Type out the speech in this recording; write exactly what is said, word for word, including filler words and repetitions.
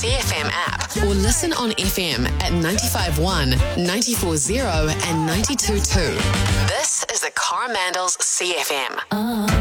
C F M app or listen on F M at ninety-five point one, ninety-four point zero and ninety-two point two. This is the Coromandels C F M. Oh.